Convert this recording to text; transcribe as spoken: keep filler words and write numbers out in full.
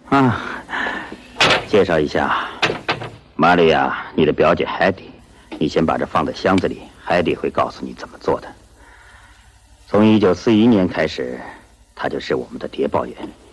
啊，介绍一下，玛利亚，你的表姐海蒂。你先把这放在箱子里，海蒂会告诉你怎么做的。从一九四一年开始，她就是我们的谍报员。